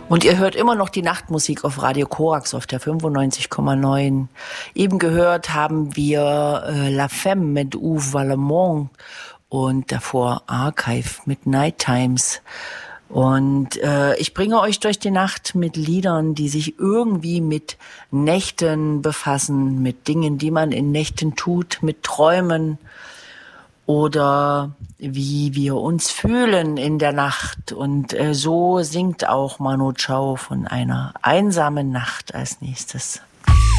Und ihr hört immer noch die Nachtmusik auf Radio Korax auf der 95,9. Eben gehört haben wir La Femme mit Uwe Vallemont und davor Archive mit Night Times. Und ich bringe euch durch die Nacht mit Liedern, die sich irgendwie mit Nächten befassen, mit Dingen, die man in Nächten tut, mit Träumen oder wie wir uns fühlen in der Nacht. Und so singt auch Manu Chao von einer einsamen Nacht als nächstes.